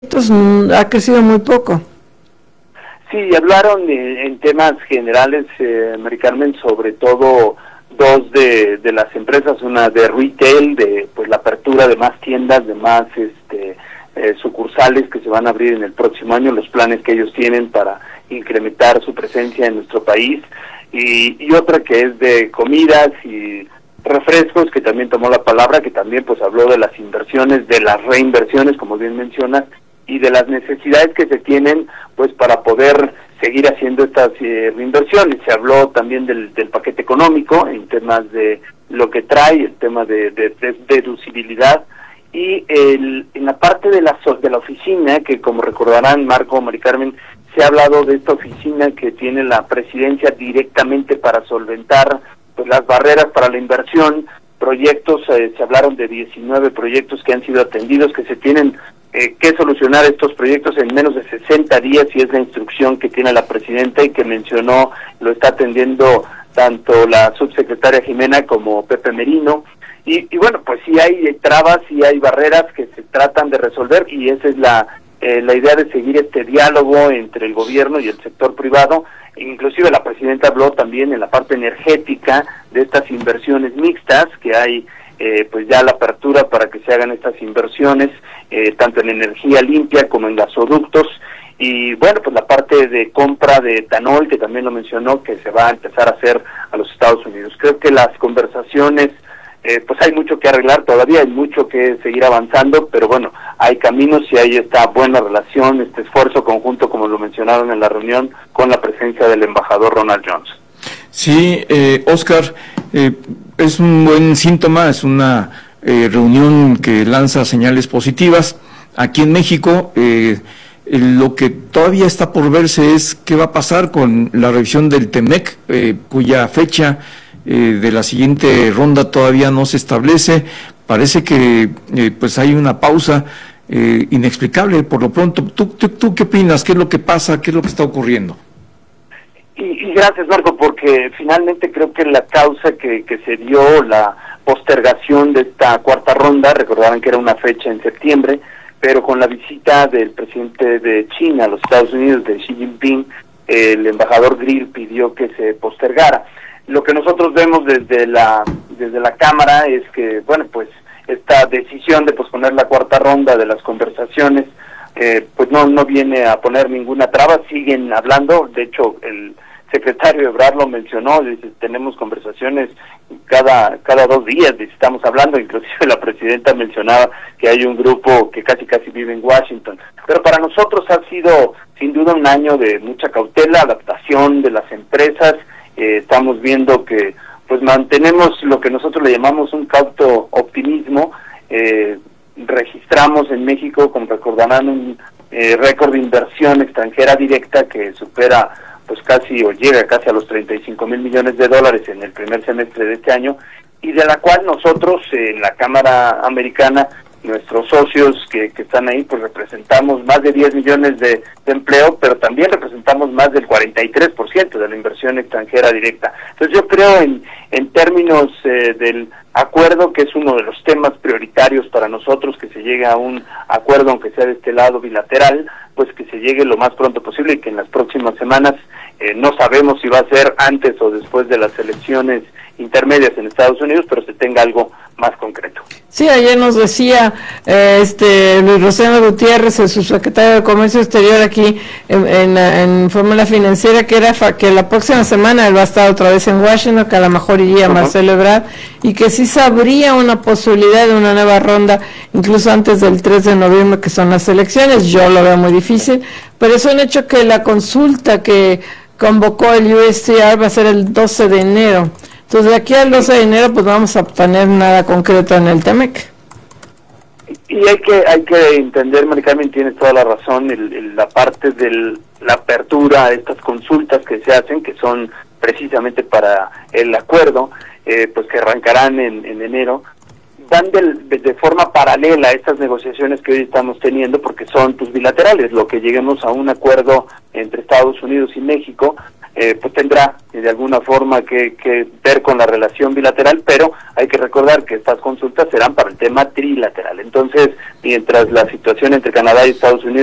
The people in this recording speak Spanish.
Entonces, ha crecido muy poco. Sí, hablaron en temas generales, Mari Carmen, sobre todo dos de las empresas, una de retail, de pues la apertura de más tiendas, de más sucursales que se van a abrir en el próximo año, los planes que ellos tienen para incrementar su presencia en nuestro país, y otra que es de comidas y refrescos, que también tomó la palabra, que también pues habló de las inversiones, de las reinversiones, como bien mencionas, y de las necesidades que se tienen pues para poder seguir haciendo estas reinversiones. Se habló también del paquete económico en temas de lo que trae, el tema de deducibilidad, y en la parte de la oficina, que como recordarán Marco, Mari Carmen, se ha hablado de esta oficina que tiene la presidencia directamente para solventar pues las barreras para la inversión, proyectos, se hablaron de 19 proyectos que han sido atendidos, que se tienen que solucionar estos proyectos en menos de 60 días, y es la instrucción que tiene la presidenta y que mencionó, lo está atendiendo tanto la subsecretaria Jimena como Pepe Merino, y bueno, pues sí hay trabas, sí hay barreras que se tratan de resolver, y esa es la idea de seguir este diálogo entre el gobierno y el sector privado. Inclusive la presidenta habló también en la parte energética de estas inversiones mixtas, que hay pues ya la apertura para que se hagan estas inversiones, tanto en energía limpia como en gasoductos, y bueno, pues la parte de compra de etanol, que también lo mencionó, que se va a empezar a hacer a los Estados Unidos. Creo que las conversaciones, pues hay mucho que arreglar todavía, hay mucho que seguir avanzando, pero bueno, hay caminos y hay esta buena relación, este esfuerzo conjunto, como lo mencionaron en la reunión, con la presencia del embajador Ronald Jones. Sí, Oscar, es un buen síntoma, es una reunión que lanza señales positivas. Aquí en México, lo que todavía está por verse es qué va a pasar con la revisión del TEMEC, cuya fecha de la siguiente ronda todavía no se establece. Parece que pues hay una pausa inexplicable por lo pronto. ¿Tú qué opinas? ¿Qué es lo que pasa? ¿Qué es lo que está ocurriendo? Y gracias, Marco, porque finalmente creo que la causa que se dio, la postergación de esta cuarta ronda, recordarán que era una fecha en septiembre, pero con la visita del presidente de China a los Estados Unidos, de Xi Jinping, el embajador Grill pidió que se postergara. Lo que nosotros vemos desde la Cámara es que, bueno, pues esta decisión de posponer la cuarta ronda de las conversaciones, pues no viene a poner ninguna traba, siguen hablando. De hecho, el secretario Ebrard lo mencionó, dice, tenemos conversaciones cada 2 días, estamos hablando, inclusive la presidenta mencionaba que hay un grupo que casi vive en Washington. Pero para nosotros ha sido sin duda un año de mucha cautela, adaptación de las empresas. Estamos viendo que pues mantenemos lo que nosotros le llamamos un cauto optimismo. Registramos en México, como recordarán, un récord de inversión extranjera directa que supera pues casi o llega casi a los 35,000 millones de dólares en el primer semestre de este año, y de la cual nosotros en la Cámara Americana, nuestros socios que están ahí, pues representamos más de 10 millones de empleo, pero también representamos más del 43% de la inversión extranjera directa. Entonces yo creo en términos del acuerdo, que es uno de los temas prioritarios para nosotros, que se llegue a un acuerdo, aunque sea de este lado bilateral, pues que se llegue lo más pronto posible, y que en las próximas semanas, no sabemos si va a ser antes o después de las elecciones intermedias en Estados Unidos, pero se tenga algo más concreto. Sí, ayer nos decía Luis Rosendo Gutiérrez, el subsecretario de Comercio Exterior aquí en Fórmula Financiera, que la próxima semana él va a estar otra vez en Washington, que a lo mejor iría Marcelo Ebrard, y que sí sabría una posibilidad de una nueva ronda, incluso antes del 3 de noviembre, que son las elecciones. Yo lo veo muy difícil, pero es un hecho que la consulta que convocó el USTR va a ser el 12 de enero. Entonces, de aquí al 12 de enero, pues vamos a tener nada concreto en el TEMEC. Y hay que entender, Mari Carmen, tienes toda la razón, la parte de la apertura a estas consultas que se hacen, que son precisamente para el acuerdo, pues que arrancarán en enero, van de forma paralela a estas negociaciones que hoy estamos teniendo, porque son pues bilaterales. Lo que lleguemos a un acuerdo entre Estados Unidos y México, pues tendrá de alguna forma que ver con la relación bilateral, pero hay que recordar que estas consultas serán para el tema trilateral. Entonces, mientras la situación entre Canadá y Estados Unidos